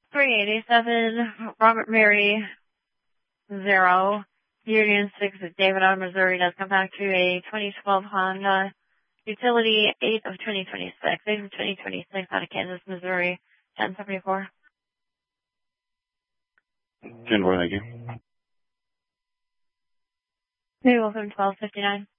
387, Robert Mary 0, Union 6 at David out of Missouri does come back to a 2012 Honda Utility 8 of 2026. 8 of 2026 out of Kansas, Missouri, 1074. 10-4, thank you. Maybe welcome 1259.